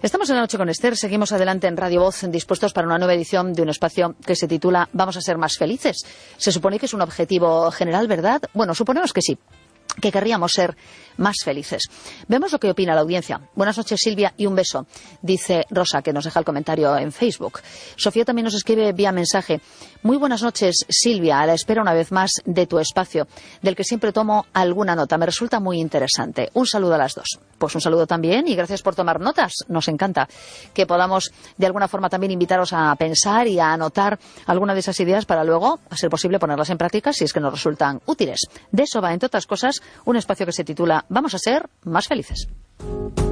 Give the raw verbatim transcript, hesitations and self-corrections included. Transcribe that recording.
Estamos en la noche con Esther, seguimos adelante en Radio Voz, dispuestos para una nueva edición de un espacio que se titula Vamos a ser más felices. Se supone que es un objetivo general, ¿verdad? Bueno, suponemos que sí, que querríamos ser más felices. Vemos lo que opina la audiencia. Buenas noches, Silvia, y un beso, dice Rosa, que nos deja el comentario en Facebook. Sofía también nos escribe vía mensaje. Muy buenas noches, Silvia, a la espera una vez más de tu espacio, del que siempre tomo alguna nota. Me resulta muy interesante. Un saludo a las dos. Pues un saludo también y gracias por tomar notas. Nos encanta que podamos de alguna forma también invitaros a pensar y a anotar alguna de esas ideas para luego, a ser posible, ponerlas en práctica si es que nos resultan útiles. De eso va, entre otras cosas, un espacio que se titula Vamos a ser más felices.